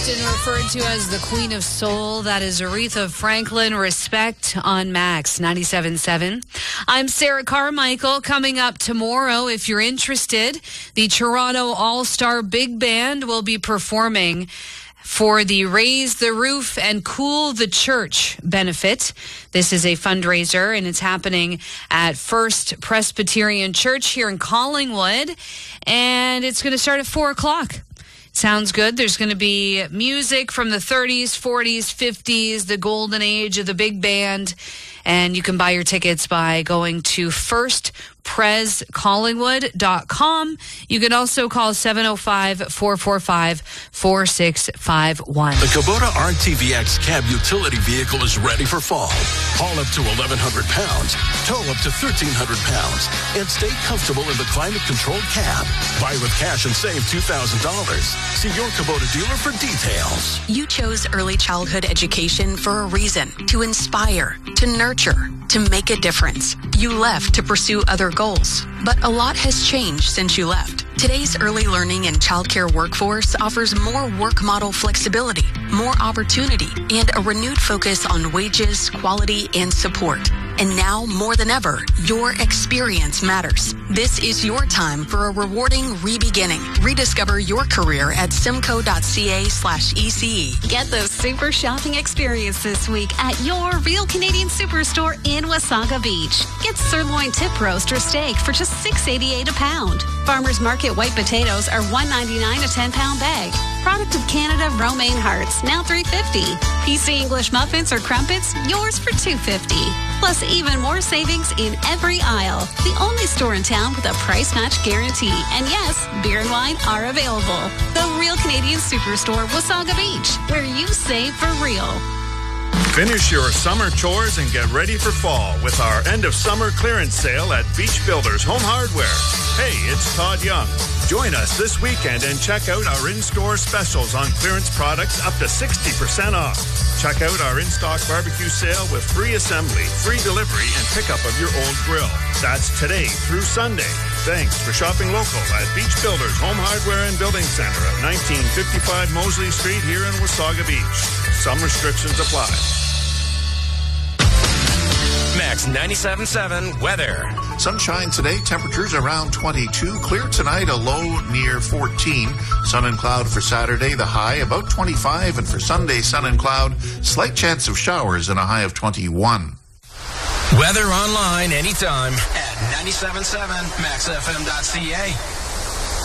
Often referred to as the Queen of Soul, that is Aretha Franklin. Respect on Max 97.7. I'm Sarah Carmichael. Coming up tomorrow, if you're interested, the Toronto All-Star Big Band will be performing for the Raise the Roof and Cool the Church benefit. This is a fundraiser, and it's happening at First Presbyterian Church here in Collingwood, and it's going to start at 4 o'clock. Sounds good. There's going to be music from the 30s, 40s, 50s, the golden age of the big band. And you can buy your tickets by going to firstprescollingwood.com. You can also call 705-445-4651. The Kubota RTVX cab utility vehicle is ready for fall. Haul up to 1,100 pounds, tow up to 1,300 pounds, and stay comfortable in the climate-controlled cab. Buy with cash and save $2,000. See your Kubota dealer for details. You chose early childhood education for a reason, to inspire, to nurture, to make a difference. You left to pursue other goals, but a lot has changed since you left. Today's early learning and childcare workforce offers more work model flexibility, more opportunity, and a renewed focus on wages, quality, and support. And now, more than ever, your experience matters. This is your time for a rewarding re-beginning. Rediscover your career at simcoe.ca/ECE. Get the super shopping experience this week at your Real Canadian Superstore in Wasaga Beach. Get sirloin tip roast or steak for just $6.88 a pound. Farmers Market white potatoes are $1.99 a 10-pound bag. Product of Canada romaine hearts, now $3.50. PC English muffins or crumpets, yours for $2.50. Plus even more savings in every aisle. The only store in town with a price match guarantee. And yes, beer and wine are available. The Real Canadian Superstore, Wasaga Beach, where you save for real. Finish your summer chores and get ready for fall with our end of summer clearance sale at Beach Builders Home Hardware. Hey, it's Todd Young. Join us this weekend and check out our in-store specials on clearance products up to 60% off. Check out our in-stock barbecue sale with free assembly, free delivery, and pickup of your old grill. That's today through Sunday. Thanks for shopping local at Beach Builders Home Hardware and Building Center at 1955 Mosley Street here in Wasaga Beach. Some restrictions apply. Max 97.7 weather. Sunshine today, temperatures around 22. Clear tonight, a low near 14. Sun and cloud for Saturday, the high about 25. And for Sunday, sun and cloud, slight chance of showers and a high of 21. Weather online anytime at 97.7 maxfm.ca.